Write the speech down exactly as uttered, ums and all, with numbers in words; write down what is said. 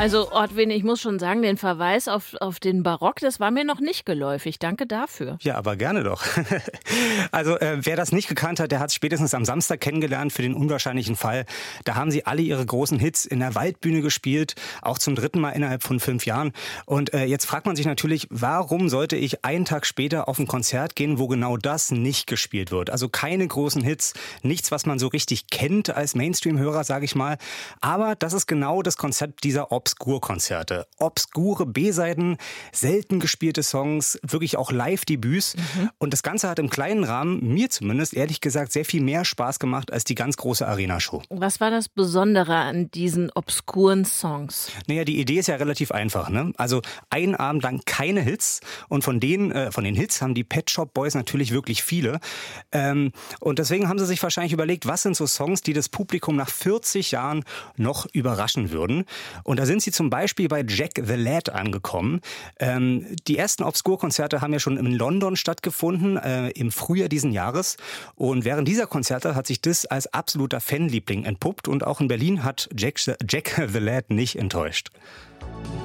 Also Ortwin, ich muss schon sagen, den Verweis auf, auf den Barock, das war mir noch nicht geläufig. Danke dafür. Ja, aber gerne doch. Also äh, wer das nicht gekannt hat, der hat es spätestens am Samstag kennengelernt für den unwahrscheinlichen Fall. Da haben sie alle ihre großen Hits in der Waldbühne gespielt, auch zum dritten Mal innerhalb von fünf Jahren. Und äh, jetzt fragt man sich natürlich, warum sollte ich einen Tag später auf ein Konzert gehen, wo genau das nicht gespielt wird? Also keine großen Hits, nichts, was man so richtig kennt als Mainstream-Hörer, sage ich mal. Aber das ist genau das Konzept dieser Obskur-Konzerte. Obskure B-Seiten, selten gespielte Songs, wirklich auch Live-Debüts. Mhm. Und das Ganze hat im kleinen Rahmen, mir zumindest, ehrlich gesagt, sehr viel mehr Spaß gemacht als die ganz große Arena-Show. Was war das Besondere an diesen obskuren Songs? Naja, die Idee ist ja relativ einfach, ne? Also einen Abend lang keine Hits und von denen, äh, von den Hits haben die Pet Shop Boys natürlich wirklich viele. Ähm, und deswegen haben sie sich wahrscheinlich überlegt, was sind so Songs, die das Publikum nach vierzig Jahren noch überraschen würden. Und da sind sie zum Beispiel bei Jack the Lad angekommen. Ähm, die ersten Obskur-Konzerte haben ja schon in London stattgefunden, äh, im Frühjahr diesen Jahres. Und während dieser Konzerte hat sich das als absoluter Fanliebling entpuppt. Und auch in Berlin hat Jack, Jack the Lad nicht enttäuscht.